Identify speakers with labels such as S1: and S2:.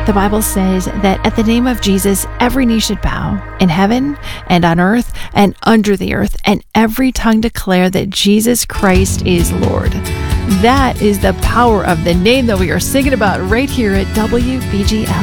S1: The Bible says that at the name of Jesus, every knee should bow in heaven and on earth and under the earth, and every tongue declare that Jesus Christ is Lord. That is the power of the name that we are singing about right here at WBGL.